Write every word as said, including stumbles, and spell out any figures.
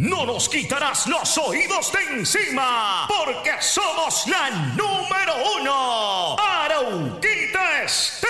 no nos quitarás los oídos de encima, porque somos la número uno. Arauquita Estéreo.